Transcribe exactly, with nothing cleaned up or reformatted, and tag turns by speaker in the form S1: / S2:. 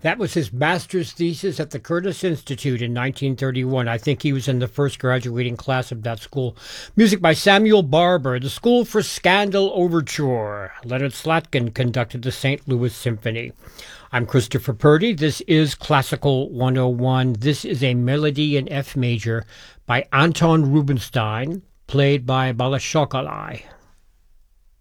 S1: That was his master's thesis at the Curtis Institute in nineteen thirty-one. I think he was in the first graduating class of that school. Music by Samuel Barber, The School for Scandal Overture. Leonard Slatkin conducted the Saint Louis Symphony. I'm Christopher Purdy. This is Classical one oh one. This is a melody in F major by Anton Rubinstein, played by Balashokhalai.